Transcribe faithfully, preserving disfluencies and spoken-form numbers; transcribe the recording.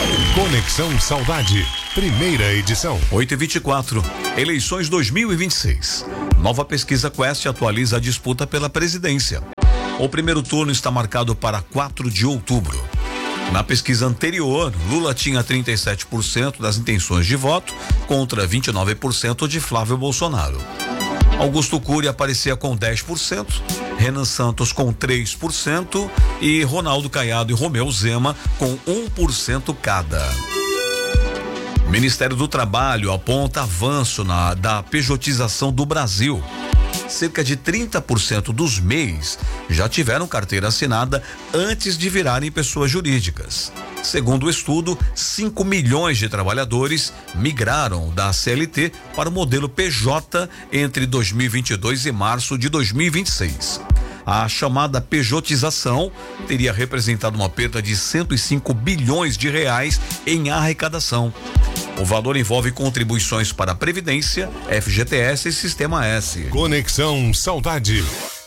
Conexão Saudade, primeira edição. oito e vinte e quatro, eleições dois mil e vinte e seis. Nova pesquisa Quest atualiza a disputa pela presidência. O primeiro turno está marcado para quatro de outubro. Na pesquisa anterior, Lula tinha trinta e sete por cento das intenções de voto contra vinte e nove por cento de Flávio Bolsonaro. Augusto Cury aparecia com dez por cento, Renan Santos com três por cento e Ronaldo Caiado e Romeu Zema com um por cento cada. O Ministério do Trabalho aponta avanço na da pejotização do Brasil. Cerca de trinta por cento dos M E Is já tiveram carteira assinada antes de virarem pessoas jurídicas. Segundo o estudo, cinco milhões de trabalhadores migraram da C L T para o modelo P J entre dois mil e vinte e dois e março de dois mil e vinte e seis. A chamada pejotização teria representado uma perda de cento e cinco bilhões de reais em arrecadação. O valor envolve contribuições para a Previdência, F G T S e Sistema S. Conexão Saudade.